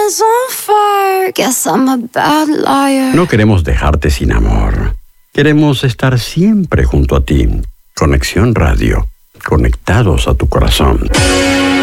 is on fire. Guess I'm a bad liar. No queremos dejarte sin amor. Queremos estar siempre junto a ti. Conexión Radio. Conectados a tu corazón.